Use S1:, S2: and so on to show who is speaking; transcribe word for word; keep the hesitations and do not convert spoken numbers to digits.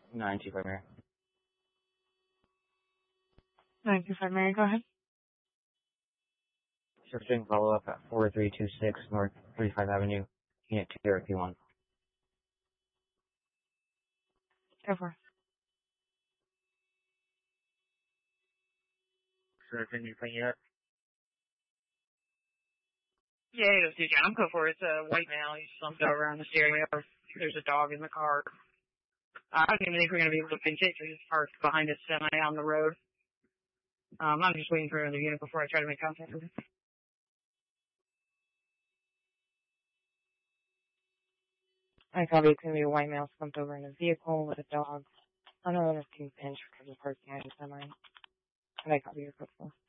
S1: nine two five Mary.
S2: nine two five Mary, go ahead.
S1: Searching follow-up at four three two six North thirty-fifth Avenue, Unit two zero P one.
S2: Go for it.
S1: Sir, can you bring it up?
S2: Yeah, it was D J. I'm going for it. It's a white male. He's slumped over on the steering wheel. There's a dog in the car. I don't even think we're going to be able to pinch it because it's parked behind a semi on the road. Um, I'm just waiting for another unit before I try to make contact with him. I copy. It's going to be a white male slumped over in a vehicle with a dog. I don't know if it's pinch because it's parked behind a semi. And I copy your code for.